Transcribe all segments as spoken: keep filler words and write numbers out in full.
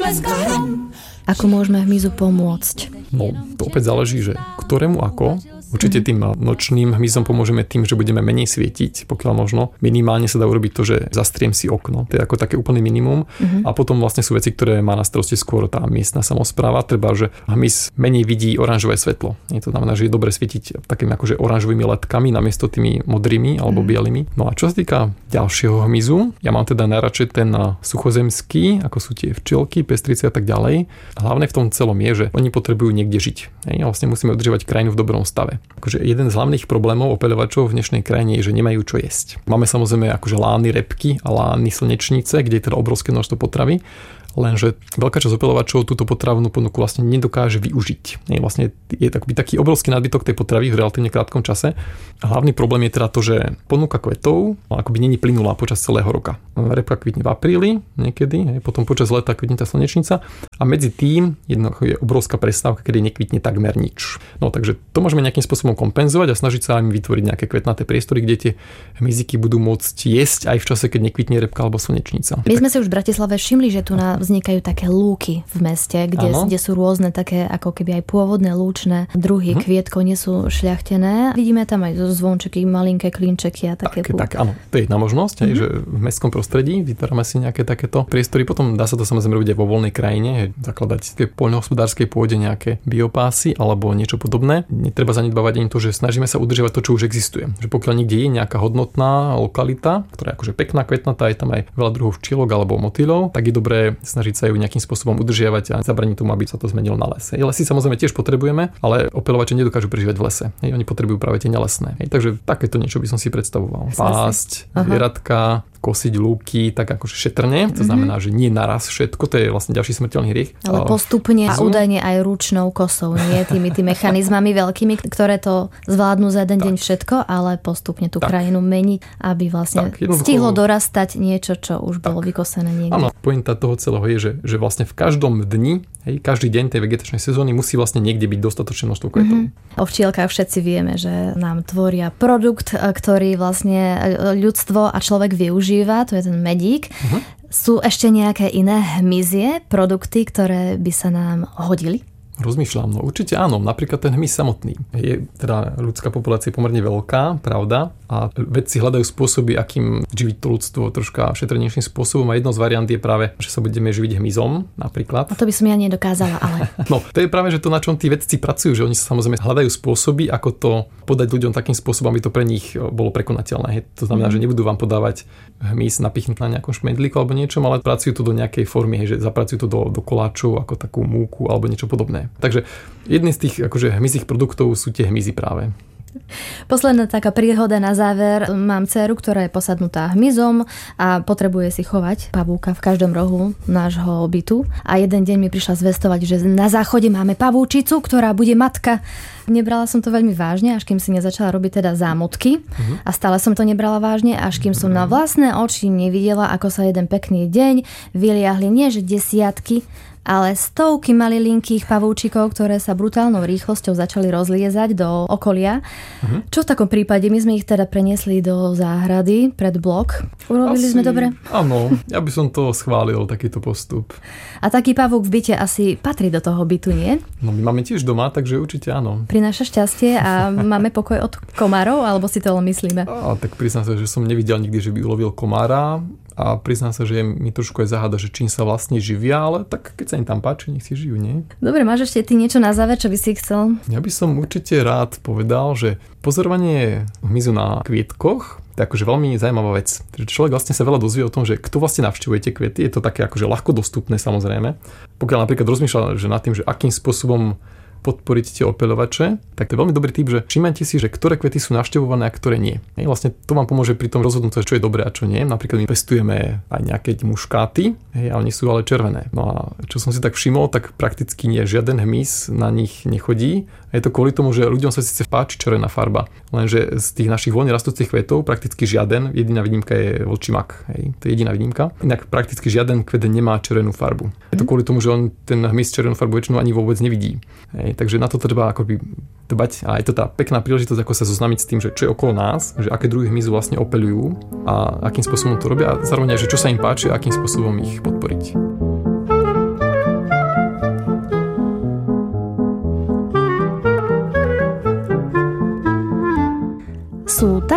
Ako môžeme hmyzu pomôcť? No, to opäť záleží, že ktorému ako. Určite tým nočným hmyzom pomôžeme tým, že budeme menej svietiť, pokiaľ možno. Minimálne sa dá urobiť to, že zastriem si okno. To je ako také úplný minimum. Uh-huh. A potom vlastne sú veci, ktoré má na starosti skôr tá miestna samospráva. Treba, že hmyz menej vidí oranžové svetlo. Je to znamená, že je dobre svietiť takými akože oranžovými ledkami namiesto tými modrými alebo uh-huh. bielými. No a čo sa týka ďalšieho hmyzu, ja mám teda najradšej ten suchozemský, ako sú tie včielky, pestrice a tak ďalej. Hlavne v tom celom je, že oni potrebujú niekde žiť. A vlastne musíme udržovať krajinu v dobrom stave. Akože jeden z hlavných problémov opeľovačov v dnešnej krajine je, že nemajú čo jesť. Máme samozrejme akože lány repky a lány slnečnice, kde je teda obrovské množstvo potravy. Lenže veľká časť opeľovačov túto potravnú ponuku vlastne nedokáže využiť. Je vlastne je taký, taký obrovský nadbytok tej potravy v relatívne krátkom čase. A hlavný problém je teda to, že ponuka kvetov akoby není plynulá počas celého roka. Repka kvitne v apríli niekedy, potom počas leta kvitne tá slnečnica a medzi tým jednoducho je obrovská prestávka, kedy nekvitne takmer nič. No takže to môžeme nejakým spôsobom kompenzovať a snažiť sa im vytvoriť nejaké kvetnaté priestory, kde tie hmyziky budú môcť jesť aj v čase, keď nekvitne repka alebo slnečnica. My sme si už v Bratislave všimli, že tu na vznikajú také lúky v meste, kde, kde sú rôzne také ako keby aj pôvodné lúčne druhy uh-huh. kvietkov, nie sú šľachtené. Vidíme tam aj zvončeky, malinké klinčeky a také. Tak, tak áno, to je jedna možnosť, uh-huh. aj, že v mestskom prostredí vytvárame si nejaké takéto priestory. Potom dá sa to samozrejme robiť aj vo voľnej krajine, zakladať v poľnohospodárskej pôde nejaké biopásy alebo niečo podobné. Netreba zanedbávať ani to, že snažíme sa udržiavať to, čo už existuje. Že pokiaľ niekde je nejaká hodnotná lokalita, ktorá je akože pekná, kvetnatá, je tam aj veľa druhov včielok alebo motýlov, tak je dobré snažiť sa ju nejakým spôsobom udržiavať a zabraniť tomu, aby sa to zmenilo na lese. Lesy samozrejme tiež potrebujeme, ale opeľovače nedokážu prežívať v lese. Hej, oni potrebujú práve tie nelesné. Hej, takže takéto niečo by som si predstavoval. Pásť, zvieratka, kosiť lúky, tak akože šetrne. To znamená, že nie naraz všetko, to je vlastne ďalší smrteľný hriech. Ale postupne a údajne aj ručnou kosou, nie tými tými mechanizmami veľkými, ktoré to zvládnu za jeden tak. deň všetko, ale postupne tú tak. krajinu meniť, aby vlastne tak, stihlo dorastať niečo, čo už tak. bolo vykosené niekde. Áno, pointa toho celého je, že, že vlastne v každom dni, hej, každý deň tej vegetačnej sezóny musí vlastne niekde byť dostatočné množstvo kvetov. Mm-hmm. O včielkách všetci vieme, že nám tvoria produkt, ktorý vlastne ľudstvo a človek využíva, to je ten medík. Uh-huh. Sú ešte nejaké iné hmyzie, produkty, ktoré by sa nám hodili? Rozmýšľam, no určite áno, napríklad ten hmyz samotný. Je teda ľudská populácia pomerne veľká, pravda, a vedci hľadajú spôsoby, akým živiť to ľudstvo troška šetrnejším spôsobom a jednou z variant je práve, že sa budeme živiť hmyzom napríklad. A to by som ja nedokázala, ale... No, to je práve, že to, na čom tí vedci pracujú, že oni sa samozrejme hľadajú spôsoby, ako to podať ľuďom takým spôsobom, aby to pre nich bolo prekonateľné. To znamená, mm. že nebudú vám podávať hmyz napichnutý na nejakom šmendlíku alebo niečom, ale pracujú to do nejakej formy, že zapracujú to do, do koláčov ako takú múku alebo niečo podobné. Takže jedný z tých akože hmyzích produktov sú tie hmyzy práve. Posledná taká príhoda na záver. Mám dceru, ktorá je posadnutá hmyzom a potrebuje si chovať pavúka v každom rohu nášho bytu. A jeden deň mi prišla zvestovať, že na záchode máme pavúčicu, ktorá bude matka. Nebrala som to veľmi vážne, až kým si nezačala robiť teda zámotky. Uh-huh. A stále som to nebrala vážne, až kým som na vlastné oči nevidela, ako sa jeden pekný deň vyliahli nie že desiatky, ale stovky malilinkých pavúčikov, ktoré sa brutálnou rýchlosťou začali rozliezať do okolia. Uh-huh. Čo v takom prípade? My sme ich teda preniesli do záhrady pred blok. Urobili asi, sme dobre? Áno, ja by som to schválil, takýto postup. A taký pavúk v byte asi patrí do toho bytu, nie? No my máme tiež doma, takže určite áno. Prináša šťastie a máme pokoj od komárov, alebo si to len myslíme? A, tak priznám sa, že som nevidel nikdy, že by ulovil komára. A priznám sa, že mi trošku aj zaháda, že čím sa vlastne živia, ale tak keď sa im tam páči, nech si žijú, nie? Dobre, máš ešte ty niečo na záver, čo by si chcel? Ja by som určite rád povedal, že pozorovanie hmyzu na kvietkoch to je akože veľmi zaujímavá vec. Človek vlastne sa veľa dozvie o tom, že kto vlastne navštevuje tie kvety. Je to také akože ľahko dostupné samozrejme. Pokiaľ napríklad rozmýšľa, že nad tým, že akým spôsobom podporiť tie opeľovače, tak to je veľmi dobrý tip, že všimajte si, že ktoré kvety sú navštevované a ktoré nie. Hej, vlastne to vám pomôže pri tom rozhodnúť, čo je dobré a čo nie. Napríklad my pestujeme aj nejaké muškáty, hej, a oni sú ale červené. No a čo som si tak všimol, tak prakticky nie žiaden hmyz na nich nechodí. A je to kvôli tomu, že ľuďom sa síce páči červená farba, lenže z tých našich voľne rastúcich kvetov prakticky žiaden, jediná výnimka je vlčí mak, hej, to je jediná výnimka. Inak prakticky žiaden kvet nemá červenú farbu. Je to kvôli tomu, že on ten hmyz červenú farbu väčšinou ani vôbec nevidí. Hej, takže na to treba akoby dbať a je to tá pekná príležitosť, ako sa zoznámiť s tým, že čo je okolo nás, že aké druhy hmyzu vlastne opeľujú a akým spôsobom to robia a zároveň aj, že čo sa im páči a akým spôsobom ich podporiť.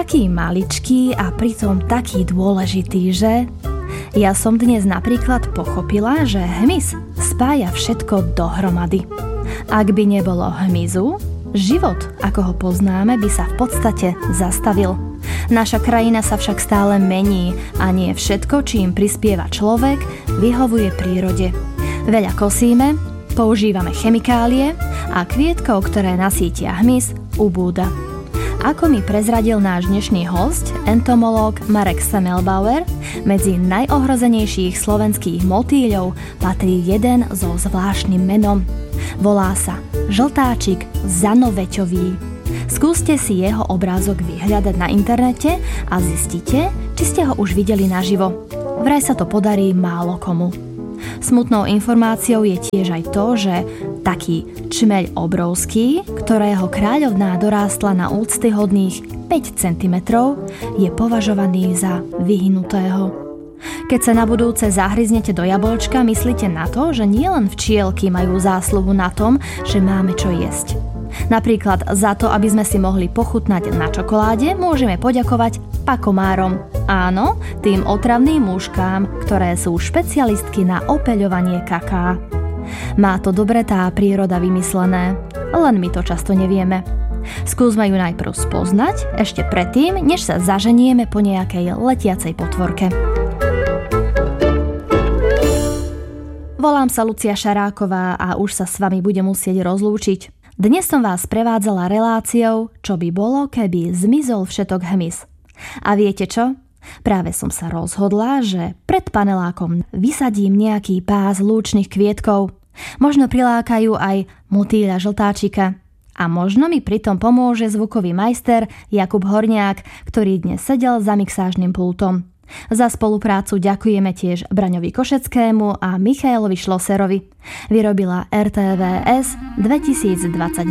Taký maličký a pritom taký dôležitý, že? Ja som dnes napríklad pochopila, že hmyz spája všetko dohromady. Ak by nebolo hmyzu, život, ako ho poznáme, by sa v podstate zastavil. Naša krajina sa však stále mení a nie všetko, čím prispieva človek, vyhovuje prírode. Veľa kosíme, používame chemikálie a kvietkov, ktoré nasítia hmyz, ubúda. Ako mi prezradil náš dnešný hosť, entomológ Marek Semmelbauer, medzi najohrozenejších slovenských motýľov patrí jeden so zvláštnym menom. Volá sa žltáčik zanoveťový. Skúste si jeho obrázok vyhľadať na internete a zistite, či ste ho už videli naživo. Vraj sa to podarí málo komu. Smutnou informáciou je tiež aj to, že taký čmeľ obrovský, ktorého kráľovná dorástla na úctyhodných päť centimetrov, je považovaný za vyhnutého. Keď sa na budúce zahryznete do jablčka, myslíte na to, že nielen včielky majú zásluhu na tom, že máme čo jesť. Napríklad za to, aby sme si mohli pochutnať na čokoláde, môžeme poďakovať pakomárom. Áno, tým otravným mužkám, ktoré sú špecialistky na opeľovanie kaká. Má to dobre tá príroda vymyslené, len my to často nevieme. Skúsme ju najprv spoznať, ešte predtým, než sa zaženieme po nejakej letiacej potvorke. Volám sa Lucia Šaráková a už sa s vami budem musieť rozlúčiť. Dnes som vás prevádzala reláciou, čo by bolo, keby zmizol všetok hmyz. A viete čo? Práve som sa rozhodla, že pred panelákom vysadím nejaký pás lúčnych kvietkov. Možno prilákajú aj motýľa žltáčika. A možno mi pritom pomôže zvukový majster Jakub Horniák, ktorý dnes sedel za mixážnym pultom. Za spoluprácu ďakujeme tiež Braňovi Košeckému a Michailovi Šloserovi. Vyrobila er té vé es dvetisícdvadsať